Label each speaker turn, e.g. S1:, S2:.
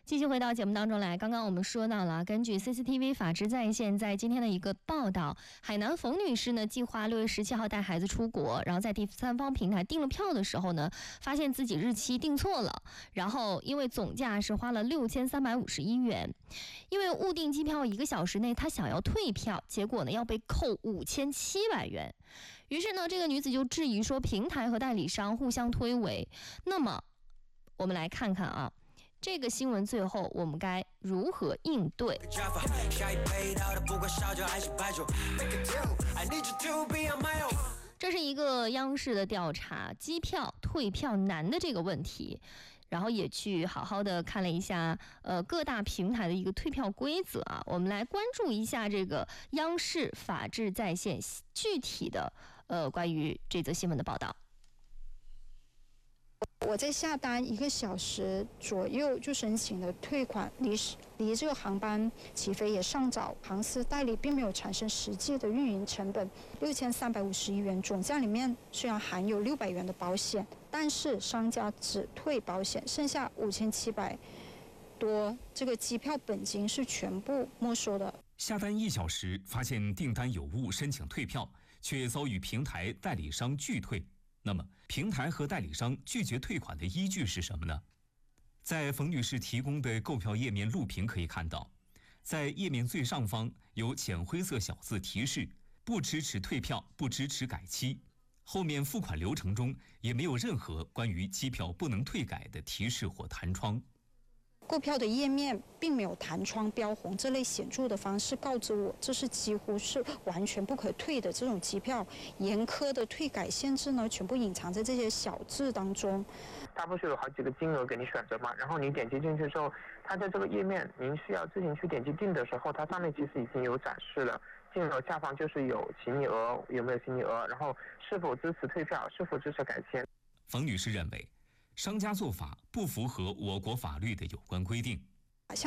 S1: 继续回到节目当中来，刚刚我们说到了，根据 CCTV 法治在线在今天的一个报道，海南冯女士呢计划6月17号带孩子出国，然后在第三方平台订了票的时候呢，发现自己日期订错了，然后因为总价是花了6351元，因为误订机票1个小时内她想要退票，结果呢要被扣5700元。于是呢，这个女子就质疑说平台和代理商互相推诿。那么我们来看看啊，这个新闻最后我们该如何应对？这是一个央视的调查，机票退票难的这个问题，然后也去好好的看了一下各大平台的一个退票规则啊。我们来关注一下这个央视法治在线具体的关于这则新闻的报道。
S2: 我在下单1个小时左右就申请了退款，离这个航班起飞也尚早，航司代理并没有产生实际的运营成本，6351元，总价里面虽然含有600元的保险，但是商家只退保险，剩下5700多，这个机票本金是全部没收的。
S3: 下单1小时发现订单有误，申请退票，却遭遇平台代理商拒退。那么，平台和代理商拒绝退款的依据是什么呢？在冯女士提供的购票页面录屏可以看到，在页面最上方有浅灰色小字提示不支持退票，不支持改期。后面付款流程中也没有任何关于机票不能退改的提示或弹窗。
S2: 购票的页面并没有弹窗标红这类显著的方式告知我，这是几乎是完全不可退的这种机票，严苛的退改限制呢，全部隐藏在这些小字当中。
S4: 它不是有好几个金额给你选择吗？然后你点击进去之后，它在这个页面您需要自行去点击订的时候，它上面其实已经有展示了，金额下方就是有请你额，有没有请你额，然后是否支持退票，是否支持改签。
S3: 冯女士认为，商家做法不符合我国法律的有关规定。